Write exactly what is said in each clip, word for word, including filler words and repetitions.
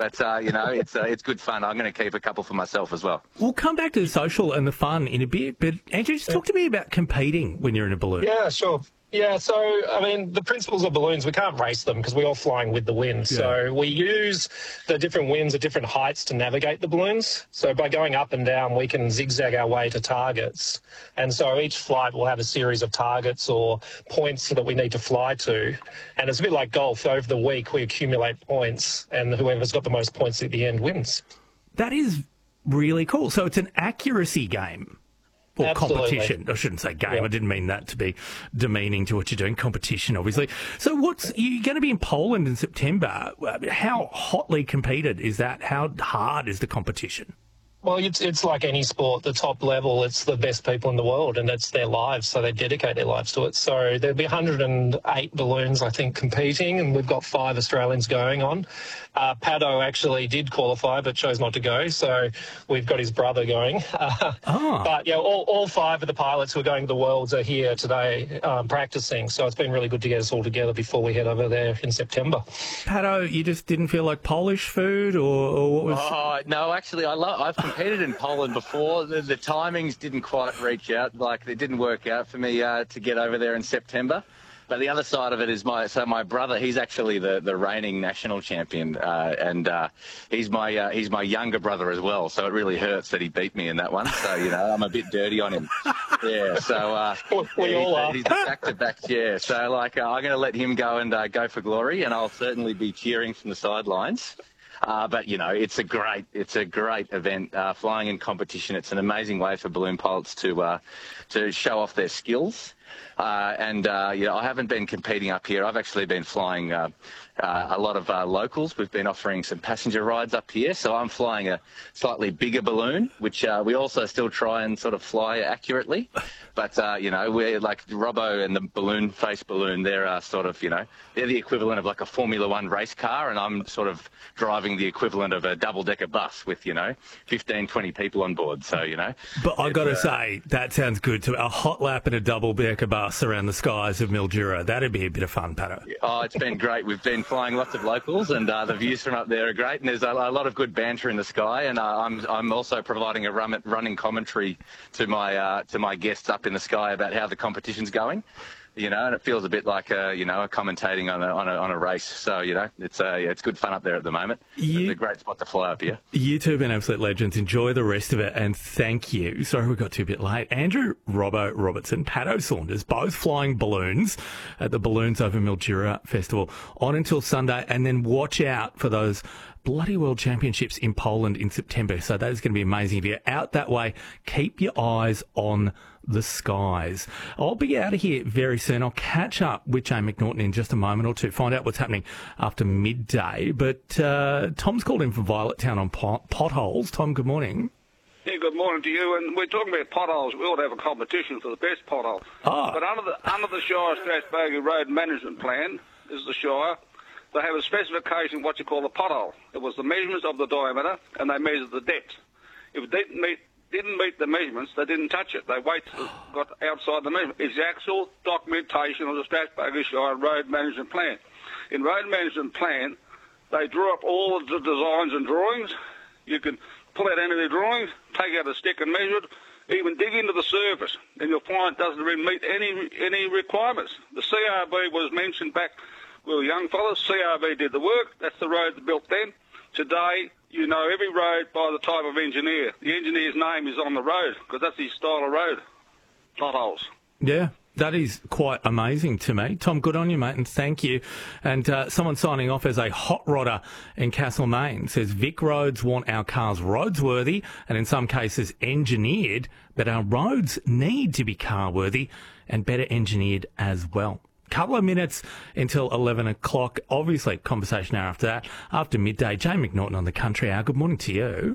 But, uh, you know, it's uh, it's good fun. I'm going to keep a couple for myself as well. We'll come back to the social and the fun in a bit, but Andrew, just talk to me about competing when you're in a balloon. Yeah, sure. Yeah, so, I mean, the principles of balloons, we can't race them because we're all flying with the wind. Yeah. So we use the different winds at different heights to navigate the balloons. So by going up and down, we can zigzag our way to targets. And so each flight will have a series of targets or points that we need to fly to. And it's a bit like golf. Over the week, we accumulate points, and whoever's got the most points at the end wins. That is really cool. So it's an accuracy game. Or Absolutely. competition. I shouldn't say game. Yeah. I didn't mean that to be demeaning to what you're doing. Competition, obviously. So what's you're going to be in Poland in September. How hotly competed is that? How hard is the competition? Well, it's it's like any sport. The top level, it's the best people in the world, and it's their lives, so they dedicate their lives to it. So there'll be one hundred eight balloons, I think, competing, and we've got five Australians going on. Uh, Pato actually did qualify, but chose not to go, so we've got his brother going. Uh, oh. But, yeah, all, all five of the pilots who are going to the Worlds are here today um, practising, so it's been really good to get us all together before we head over there in September. Pato, you just didn't feel like Polish food, or, or what was... Oh, no, actually, I love, I've competed in Poland before. The, the timings didn't quite reach out. Like, it didn't work out for me uh, to get over there in September. But the other side of it is my so my brother. He's actually the, the reigning national champion, uh, and uh, he's my uh, he's my younger brother as well. So it really hurts that he beat me in that one. So you know I'm a bit dirty on him. Yeah. So uh, we yeah, all are. He's, he's back to back. Yeah. So like uh, I'm going to let him go and uh, go for glory, and I'll certainly be cheering from the sidelines. Uh, but, you know, it's a great it's a great event, uh, flying in competition. It's an amazing way for balloon pilots to uh, to show off their skills. Uh, and, uh, you know, I haven't been competing up here. I've actually been flying uh, uh, a lot of uh, locals. We've been offering some passenger rides up here. So I'm flying a slightly bigger balloon, which uh, we also still try and sort of fly accurately. But, uh, you know, we're like Robbo and the balloon face balloon, they're uh, sort of, you know, they're the equivalent of like a Formula One race car. And I'm sort of driving the equivalent of a double-decker bus with, you know, fifteen, twenty people on board. So, you know. But I've got to uh, say, that sounds good to a hot lap and a double-decker bus around the skies of Mildura. That'd be a bit of fun, Pato. Oh, it's been great. We've been flying lots of locals, and uh, the views from up there are great. And there's a, a lot of good banter in the sky. And uh, I'm I'm also providing a run, running commentary to my uh, to my guests up in the sky about how the competition's going. You know, and it feels a bit like a, you know, a commentating on a on a on a race. So you know, it's uh, yeah, it's good fun up there at the moment. You, it's a great spot to fly up here. You two have been absolute legends. Enjoy the rest of it, and thank you. Sorry we got too a bit late. Andrew Robbo Robertson, Pato Saunders, both flying balloons at the Balloons Over Mildura Festival on until Sunday, and then watch out for those bloody World Championships in Poland in September. So that is going to be amazing. If you're out that way, keep your eyes on the skies. I'll be out of here very soon. I'll catch up with Jane McNaughton in just a moment or two, find out what's happening after midday. But uh, Tom's called in from Violet Town on pot- potholes. Tom, good morning. Yeah, good morning to you. And we're talking about potholes. We ought to have a competition for the best pothole. Oh. But under the under the Shire Strathbogie Road Management Plan, this is the Shire, they have a specification of what you call a pothole. It was the measurements of the diameter, and they measured the depth. If it didn't meet didn't meet the measurements, they didn't touch it. They waited till it got outside the measurement. It's the actual documentation of the Strathbogie Shire Road Management Plan. In Road Management Plan, they drew up all of the designs and drawings. You can pull out any of the drawings, take out a stick and measure it, even dig into the surface, and you'll find it doesn't really meet any any requirements. The C R B was mentioned back, we were young fellas. C R B did the work. That's the road they built then. Today, you know every road by the type of engineer. The engineer's name is on the road because that's his style of road. Potholes. Yeah, that is quite amazing to me. Tom, good on you, mate, and thank you. And uh, someone signing off as a hot rodder in Castlemaine says, Vic Roads want our cars roadsworthy and in some cases engineered, but our roads need to be car-worthy and better engineered as well. Couple of minutes until eleven o'clock. Obviously, conversation hour after that. After midday, Jane McNaughton on the Country Hour. Good morning to you.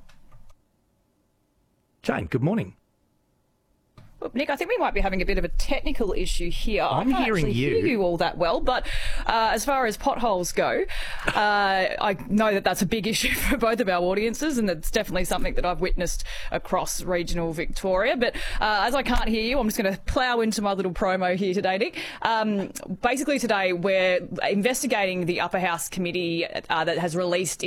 Jane, good morning. Well, Nick, I think we might be having a bit of a technical issue here. I'm I can't hearing actually you. hear you all that well, but uh, as far as potholes go, uh, I know that that's a big issue for both of our audiences, and it's definitely something that I've witnessed across regional Victoria. But uh, as I can't hear you, I'm just going to plough into my little promo here today, Nick. Um, basically today, we're investigating the Upper House Committee uh, that has released